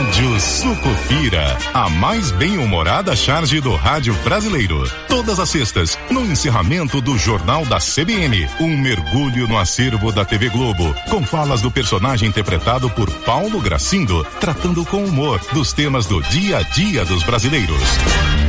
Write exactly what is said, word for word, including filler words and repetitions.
Rádio Sucupira, a mais bem-humorada charge do rádio brasileiro. Todas as sextas, no encerramento do Jornal da C B N, um mergulho no acervo da T V Globo, com falas do personagem interpretado por Paulo Gracindo, tratando com humor dos temas do dia a dia dos brasileiros.